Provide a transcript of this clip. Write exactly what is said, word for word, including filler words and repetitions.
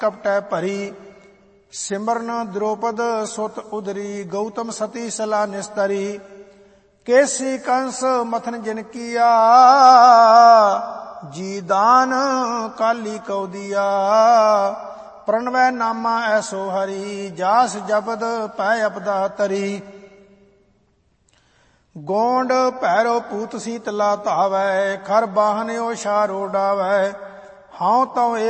कपटै भरी। सिमरन द्रौपद सुत उदरी, गौतम सती सला निस्तरी। केसी कंस मथन जिन किया, जी दान काली कौ दिया। प्रणवै नामा ऐसो हरि, जास जपद पै अपदा तरी। गोंड भैरो पूत सीतला धावै, खर बाहन ओ शारो डावै। हाँ तो